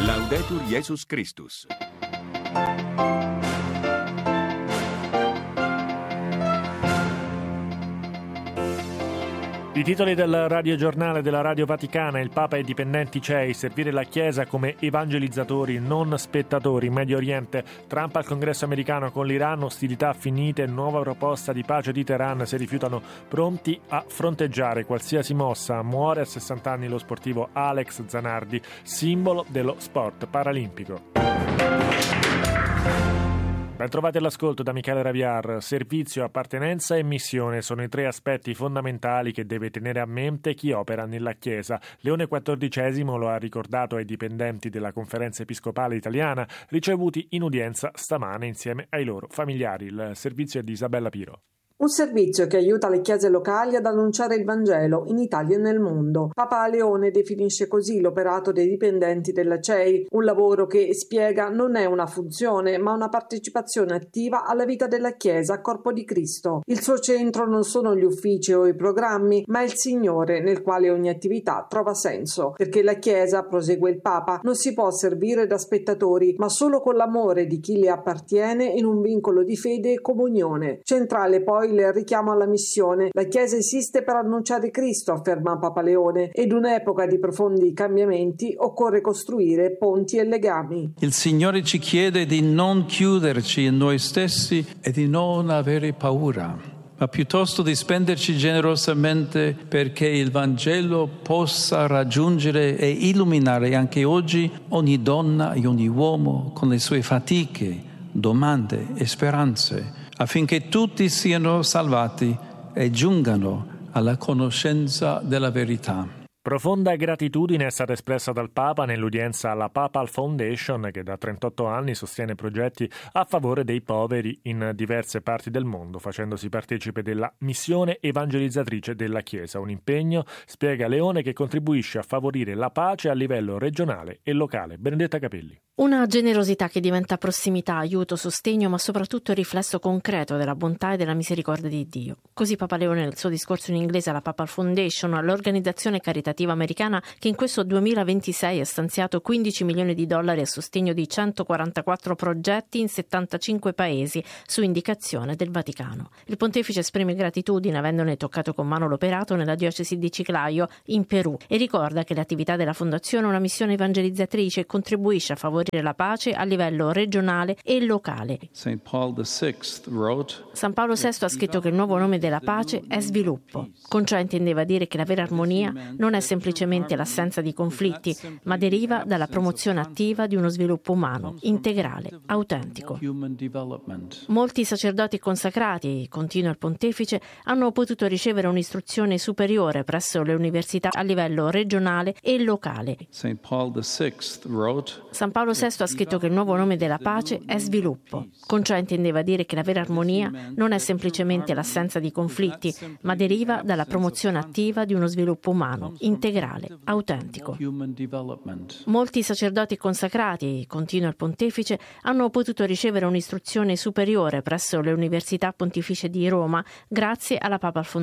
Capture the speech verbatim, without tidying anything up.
Laudetur Jesus Christus. I titoli del radiogiornale della Radio Vaticana: il Papa e i dipendenti C E I, servire la Chiesa come evangelizzatori, non spettatori. In Medio Oriente, Trump al congresso americano con l'Iran, ostilità finite, nuova proposta di pace di Teheran, si rifiutano pronti a fronteggiare qualsiasi mossa. Muore a sessanta anni lo sportivo Alex Zanardi, simbolo dello sport paralimpico. Ben trovati all'ascolto da Michele Raviar. Servizio, appartenenza e missione sono i tre aspetti fondamentali che deve tenere a mente chi opera nella Chiesa. Leone quattordicesimo lo ha ricordato ai dipendenti della Conferenza Episcopale Italiana, ricevuti in udienza stamane insieme ai loro familiari. Il servizio è di Isabella Piro. Un servizio che aiuta le chiese locali ad annunciare il Vangelo in Italia e nel mondo. Papa Leone definisce così l'operato dei dipendenti della C E I, un lavoro che, spiega, non è una funzione ma una partecipazione attiva alla vita della Chiesa, corpo di Cristo. Il suo centro non sono gli uffici o i programmi, ma il Signore, nel quale ogni attività trova senso, perché la Chiesa, prosegue il Papa, non si può servire da spettatori, ma solo con l'amore di chi le appartiene in un vincolo di fede e comunione. Centrale poi il richiamo alla missione. La Chiesa esiste per annunciare Cristo, afferma Papa Leone, ed un'epoca di profondi cambiamenti occorre costruire ponti e legami. Il Signore ci chiede di non chiuderci in noi stessi e di non avere paura, ma piuttosto di spenderci generosamente perché il Vangelo possa raggiungere e illuminare anche oggi ogni donna e ogni uomo con le sue fatiche, domande e speranze, affinché tutti siano salvati e giungano alla conoscenza della verità. Profonda gratitudine è stata espressa dal Papa nell'udienza alla Papal Foundation, che da trentotto anni sostiene progetti a favore dei poveri in diverse parti del mondo, facendosi partecipe della missione evangelizzatrice della Chiesa. Un impegno, spiega Leone, che contribuisce a favorire la pace a livello regionale e locale. Benedetta Capelli. Una generosità che diventa prossimità, aiuto, sostegno, ma soprattutto riflesso concreto della bontà e della misericordia di Dio. Così Papa Leone nel suo discorso in inglese alla Papal Foundation, l'organizzazione caritativa americana che in questo duemilaventisei ha stanziato quindici milioni di dollari a sostegno di centoquarantaquattro progetti in settantacinque paesi su indicazione del Vaticano. Il pontefice esprime gratitudine avendone toccato con mano l'operato nella diocesi di Chiclayo in Perù e ricorda che l'attività della fondazione è una missione evangelizzatrice e contribuisce a favorire la pace a livello regionale e locale. San Paolo sesto ha scritto che il nuovo nome della pace è sviluppo. Con ciò intendeva dire che la vera armonia non è semplicemente l'assenza di conflitti, ma deriva dalla promozione attiva di uno sviluppo umano, integrale, autentico. Molti sacerdoti consacrati, continua il pontefice, hanno potuto ricevere un'istruzione superiore presso le università a livello regionale e locale. San Paolo sesto ha scritto che il nuovo nome della pace è sviluppo. Con ciò intendeva dire che la vera armonia non è semplicemente l'assenza di conflitti, ma deriva dalla promozione attiva di uno sviluppo umano, integrale, autentico. Molti sacerdoti consacrati, continua il pontefice, hanno potuto ricevere un'istruzione superiore presso le università pontificie di Roma grazie alla Papal Foundation.